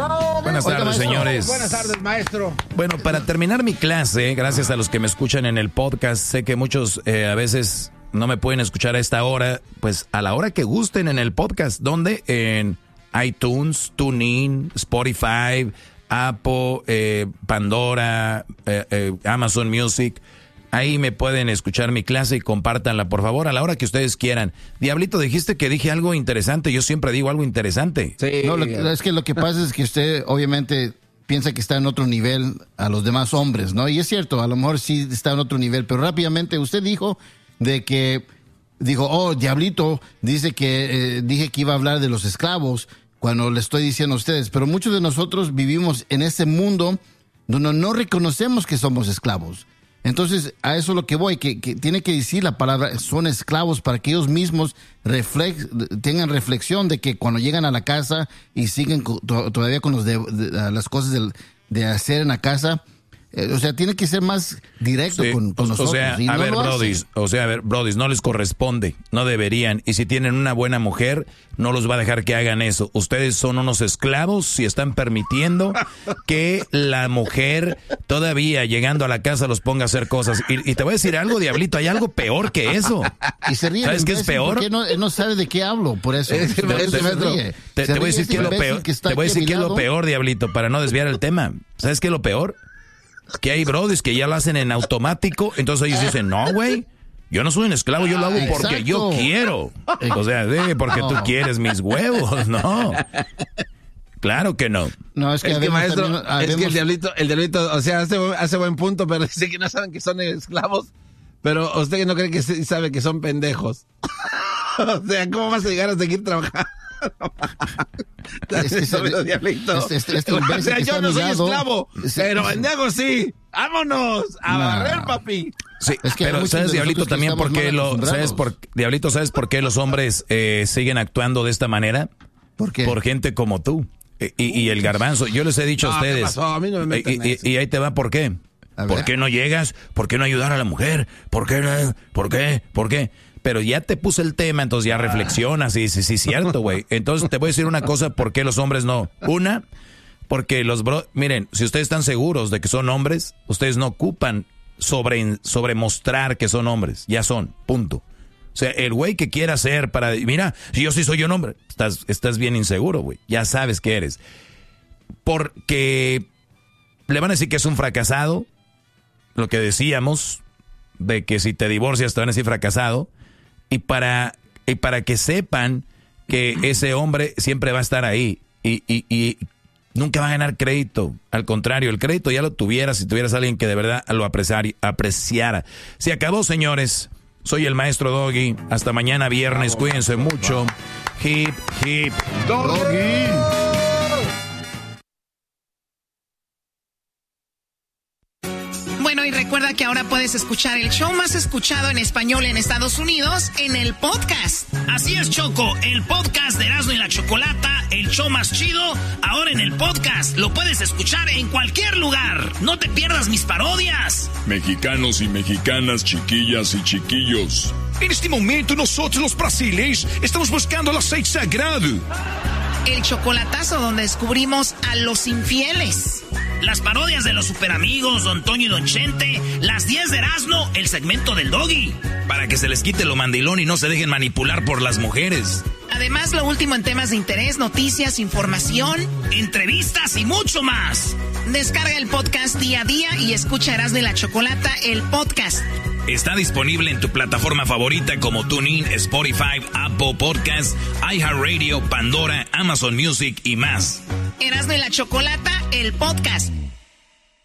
Buenas tardes, señores. Buenas tardes, maestro. Bueno, para terminar mi clase, gracias a los que me escuchan en el podcast, sé que muchos a veces no me pueden escuchar a esta hora, pues a la hora que gusten en el podcast. ¿Dónde? En iTunes, TuneIn, Spotify, Apple, Pandora, Amazon Music. Ahí me pueden escuchar mi clase y compártanla, por favor, a la hora que ustedes quieran. Diablito, dijiste que dije algo interesante. Yo siempre digo algo interesante. Sí. No, es que lo que pasa es que usted obviamente piensa que está en otro nivel a los demás hombres, ¿no? Y es cierto, a lo mejor sí está en otro nivel, pero rápidamente usted dijo Diablito, dice que dije que iba a hablar de los esclavos cuando le estoy diciendo a ustedes, pero muchos de nosotros vivimos en ese mundo donde no reconocemos que somos esclavos. Entonces, a eso es lo que voy, que tiene que decir la palabra, son esclavos, para que ellos mismos tengan reflexión de que cuando llegan a la casa y siguen todavía con las cosas de hacer en la casa, o sea, tiene que ser más directo con nosotros. O sea, a ver, brodis, no les corresponde, no deberían. Y si tienen una buena mujer, no los va a dejar que hagan eso. Ustedes son unos esclavos si están permitiendo que la mujer todavía llegando a la casa los ponga a hacer cosas. Y te voy a decir algo, Diablito, hay algo peor que eso. Y se ríe. ¿Sabes qué es peor? Porque no sabe de qué hablo, por eso. Te voy a decir qué es lo peor. Te voy a decir qué es lo peor, Diablito, para no desviar el tema. ¿Sabes qué es lo peor? Que hay brodis que ya lo hacen en automático, entonces ellos dicen, no, güey, yo no soy un esclavo, yo lo hago porque yo quiero. O sea, porque tú quieres mis huevos, no. Claro que no. No, es que maestro, es que el diablito, o sea, hace buen punto, pero dice que no saben que son esclavos, pero usted no cree que sabe que son pendejos. O sea, ¿cómo vas a llegar a seguir trabajando? Yo no soy esclavo, pero pendejo sí. Vámonos a barrer, papi. Sí, pero ¿sabes, Diablito, también por qué Diablito, ¿sabes por qué los hombres siguen actuando de esta manera? ¿Por qué? Por gente como tú y el Garbanzo. Yo les he dicho a ustedes. ¿Qué pasó? A mí no me meten eso. Y ahí te va, ¿por qué? ¿Por qué no llegas? ¿Por qué no ayudar a la mujer? ¿Por qué? Pero ya te puse el tema, entonces ya reflexionas y sí, cierto, güey. Entonces te voy a decir una cosa, ¿por qué los hombres no? Una, porque miren, si ustedes están seguros de que son hombres, ustedes no ocupan sobre mostrar que son hombres, ya son, punto. O sea, el güey que quiera hacer mira, si yo sí soy un hombre, estás bien inseguro, güey, ya sabes que eres. Porque le van a decir que es un fracasado, lo que decíamos, de que si te divorcias te van a decir fracasado. Y para que sepan que ese hombre siempre va a estar ahí y nunca va a ganar crédito. Al contrario, el crédito ya lo tuvieras si tuvieras a alguien que de verdad lo apreciara. Se acabó, señores. Soy el maestro Doggy. Hasta mañana viernes. Cuídense mucho. Hip, hip, Doggy. Bueno, y recuerda que ahora puedes escuchar el show más escuchado en español en Estados Unidos en el podcast. Así es, Choco, el podcast de Erasmo y la Chocolata, el show más chido, ahora en el podcast. Lo puedes escuchar en cualquier lugar. No te pierdas mis parodias. Mexicanos y mexicanas, chiquillas y chiquillos. En este momento nosotros los brasileños estamos buscando el aceite sagrado. El chocolatazo donde descubrimos a los infieles. Las parodias de los superamigos, Don Toño y Don Chente, las 10 de Erasmo, el segmento del Doggy. Para que se les quite lo mandilón y no se dejen manipular por las mujeres. Además, lo último en temas de interés, noticias, información, entrevistas y mucho más. Descarga el podcast día a día y escucha Erasmo y la Chocolata, el podcast. Está disponible en tu plataforma favorita como TuneIn, Spotify, Apple Podcasts, iHeartRadio, Pandora, Amazon Music y más. Erasmo y la Chocolata, el podcast.